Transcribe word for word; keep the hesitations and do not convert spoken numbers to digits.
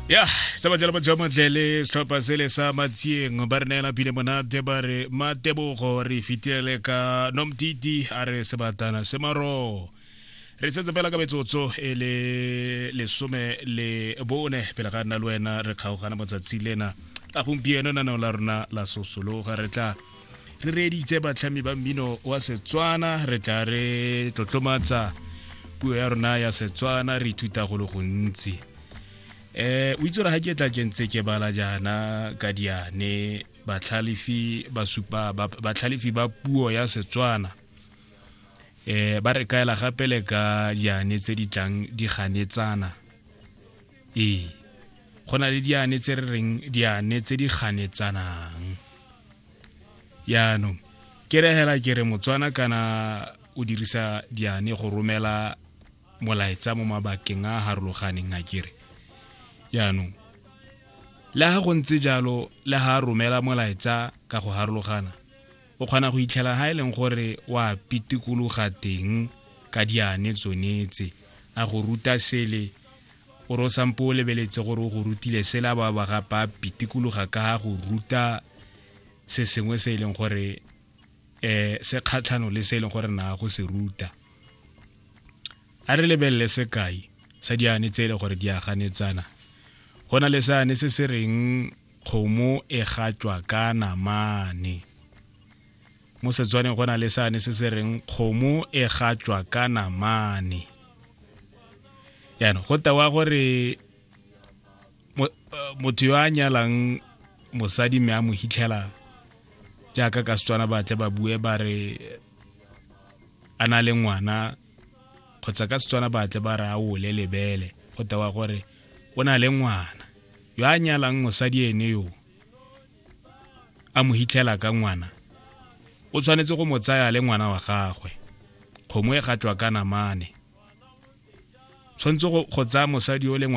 Ya, sa ba jala ba jama tlele stoppa sele sa matsieng ba re nela pile monate ba re matebogo re fitile ka nomtiti a re sebatana semaro re setse pela ka betsotso e le lesome le bone pela ga nna le wena re kgaogana motsatsi lena la gompieno na no la rona la sosologa re tla re reditse batlhami ba mmino wa Setswana re tla re tlotlomatsa puo ya rona ya Setswana re ithuta go le gontsi. Eh o itse re ha ke tla kentse ke bala jana ka diane batlhalifi ba supa batlhalifi ba puo ya Setswana eh ba re kaela gape le ka diane tse di tlang di ganetsana eh gona le diane tse re reng diane tse di ganetsanang ya no ke re hela ke re Motswana kana o dirisa diane go romela molaetsa mo mabakeng a harologaneng a kere ya no la ha go ntse jalo la ha romela molaetsa ka go harologana o kgona go itlhela ha ileng gore wa pitikologa teng ka diane tsonetse a go ruta sele o ro sampo lebeletse gore o go rutile sela ba ba ga pa pitikologa ka go ruta se sengwe se ileng gore eh se kgatlhano le se ileng gore na go se ruta a re lebelle se kai sa diane tsele gore di aganetsana gona le sane se se reng kgomo e gatjwa ka namane mo Setswaneng gona le sane se se reng kgomo e gatjwa ka namane yana go tawa gore motho yo a nyalang mosadi me a mo hitlhela jaaka ka Setswana ba tle ba bue ba re ana le ngwana kgotsa ka Setswana ba tle ba re a o le lebele go tawa gore o na le ngwana yo a nyalang mosadi ene yo a mo hitlhela ka ngwana o tshwanetse go mo tsaya le ngwana wa gagwe kgomo e gatjwa ka namane tshwanetse go tsaya mosadi yo le